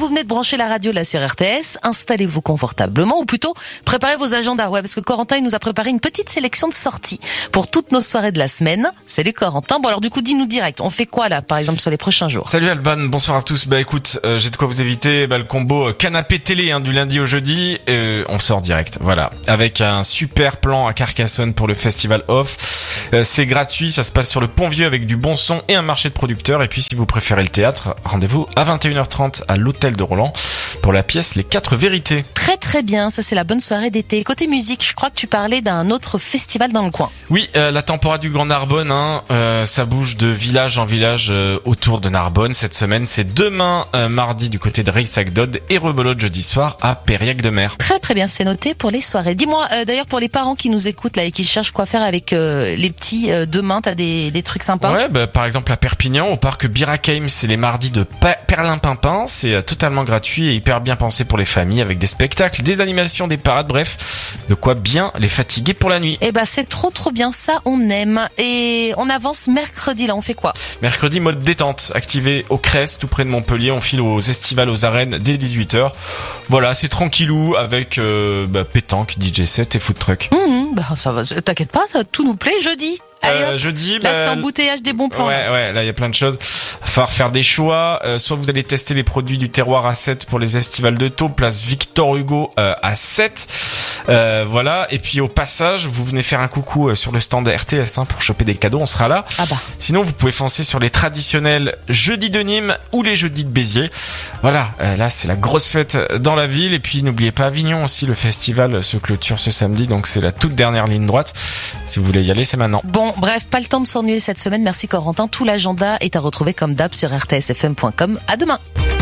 venez de brancher la radio là sur RTS, installez-vous confortablement, ou plutôt préparez vos agendas. Ouais, parce que Corentin il nous a préparé une petite sélection de sorties pour toutes nos soirées de la semaine. Salut Corentin. Bon alors du coup dis-nous direct, on fait quoi là par exemple sur les prochains jours? Salut Alban, bonsoir à tous. Écoute, j'ai de quoi vous éviter le combo canapé télé du lundi au jeudi. On sort direct, voilà, avec un super plan à Carcassonne pour le festival Off. C'est gratuit, ça se passe sur le Pont-Vieux avec du bon son et un marché de producteurs. Et puis si vous préférez le théâtre, rendez-vous à 21h30 à l'Hôtel de Roland pour la pièce Les 4 Vérités. Très très bien, ça c'est la bonne soirée d'été. Côté musique, je crois que tu parlais d'un autre festival dans le coin. Oui, la Tempora du Grand Narbonne, ça bouge de village en village autour de Narbonne. Cette semaine, c'est demain mardi du côté de Reyssac-Dode et rebelote jeudi soir à Périac-de-Mer. Très très bien, c'est noté pour les soirées. Dis-moi, d'ailleurs pour les parents qui nous écoutent là et qui cherchent quoi faire avec les petits demain, t'as des trucs sympas? Ouais, par exemple à Perpignan, au parc Birakeim, c'est les mardis de Perlimpinpin. C'est totalement gratuit et hyper bien pensé pour les familles avec des spectacles, des animations, des parades, bref, de quoi bien les fatiguer pour la nuit. C'est trop bien, ça on aime. Et on avance mercredi là, on fait quoi? Mercredi, mode détente, activé au Crest, tout près de Montpellier. On file aux Estivales aux Arènes dès 18h. Voilà, c'est tranquillou avec pétanque, DJ set et food truck. Ça va, t'inquiète pas, ça tout nous plaît. Jeudi. Allez, jeudi, là c'est embouteillage des bons plans. Ouais, là il y a plein de choses. Va falloir faire des choix. Soit vous allez tester les produits du terroir à 7 pour les estivales de Thau, place Victor Hugo à 7. Voilà. Et puis au passage, vous venez faire un coucou sur le stand RTS pour choper des cadeaux. On sera là. Sinon, vous pouvez foncer sur les traditionnels jeudis de Nîmes ou les jeudis de Béziers. Voilà. Là, c'est la grosse fête dans la ville. Et puis n'oubliez pas Avignon aussi. Le festival se clôture ce samedi, donc c'est la toute dernière ligne droite. Si vous voulez y aller, c'est maintenant. Bon, bref, pas le temps de s'ennuyer cette semaine. Merci Corentin. Tout l'agenda est à retrouver comme d'hab sur rtsfm.com. À demain.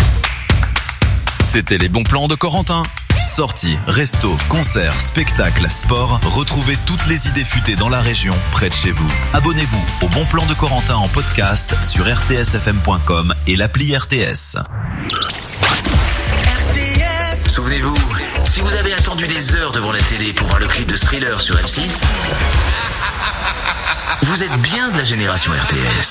C'était les bons plans de Corentin. Sorties, restos, concerts, spectacles, sport. Retrouvez toutes les idées futées dans la région, près de chez vous. Abonnez-vous au Bon Plan de Corentin en podcast sur rtsfm.com et l'appli RTS. Souvenez-vous, si vous avez attendu des heures devant la télé pour voir le clip de Thriller sur M6, vous êtes bien de la génération RTS.